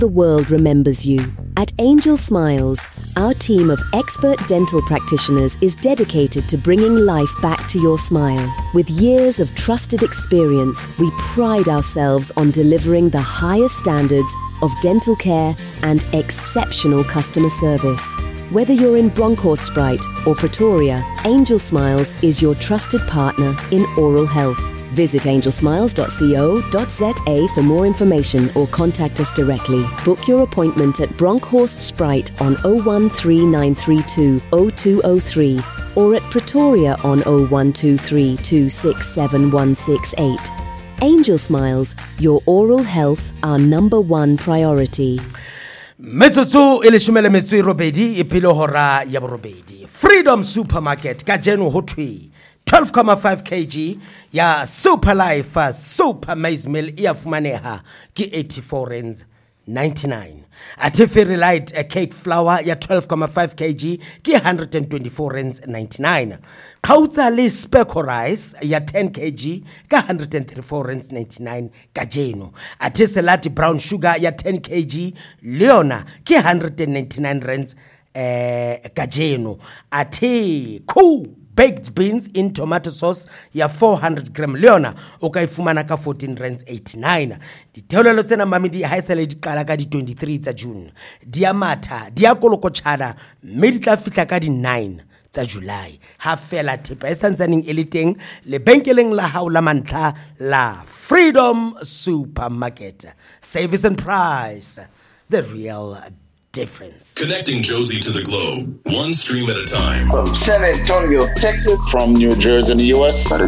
the world remembers you. At Angel Smiles, our team of expert dental practitioners is dedicated to bringing life back to your smile. With years of trusted experience, we pride ourselves on delivering the highest standards of dental care and exceptional customer service. Whether you're in Bronkhorstspruit or Pretoria, Angel Smiles is your trusted partner in oral health. Visit angelsmiles.co.za for more information or contact us directly. Book your appointment at Bronkhorstspruit on 013932 0203 or at Pretoria on 0123 267168. Angel Smiles, your oral health, our number one priority. Metsotso e leshome le metso e robedi e pele hora ya borobedi. Freedom Supermarket ka jeno ho thwe 12.5 kg ya Super Life Super Maize Meal e a fumaneha ke 84 rands 99. Ate Fairy Light cake flour ya 12.5 kg ke 124 rands 99. Kautsa le Speco rice ya 10 kg ka 134 rands 99 ka jeno. Ate Selati brown sugar ya 10 kg leona ke 199 rands ka jeno. Ate cool baked beans in tomato sauce ya 400 gram leona o ka ifumana ka 14 rands 89. Diteolelo tsena mamedi ha isale di qala ka di 23 tsa June. Dia matha dia kolokotshana mme di tla fihla ka di 9 tsa July. Ha fela thepa e santsaneng e le teng lebenkeleng la hao la mantla la Freedom Supermarket. Service and price, the real difference. Connecting Josie to the globe, one stream at a time. From San Antonio, Texas. From New Jersey in the U.S. More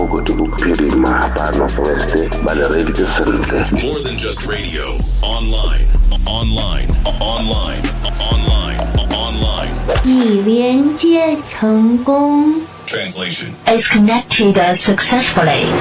than just radio. Online. Translation. Is connected successfully.